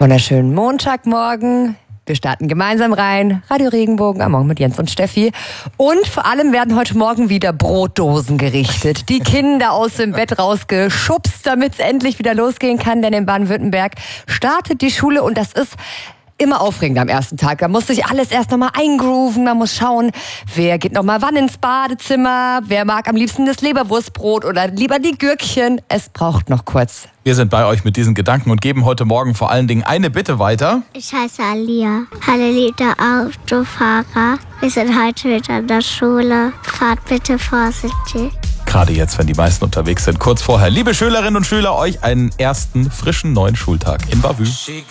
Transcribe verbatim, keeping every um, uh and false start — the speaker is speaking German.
Wunderschönen Montagmorgen. Wir starten gemeinsam rein. Radio Regenbogen am Morgen mit Jens und Steffi. Und vor allem werden heute Morgen wieder Brotdosen gerichtet. Die Kinder aus dem Bett rausgeschubst, damit es endlich wieder losgehen kann. Denn in Baden-Württemberg startet die Schule und das ist immer aufregend am ersten Tag. Da muss sich alles erst nochmal eingrooven. Man muss schauen, wer geht nochmal wann ins Badezimmer, wer mag am liebsten das Leberwurstbrot oder lieber die Gürkchen. Es braucht noch kurz. Wir sind bei euch mit diesen Gedanken und geben heute Morgen vor allen Dingen eine Bitte weiter. Ich heiße Alia. Hallo liebe Autofahrer. Wir sind heute wieder in der Schule. Fahrt bitte vorsichtig. Gerade jetzt, wenn die meisten unterwegs sind, kurz vorher. Liebe Schülerinnen und Schüler, euch einen ersten frischen neuen Schultag in Bavü.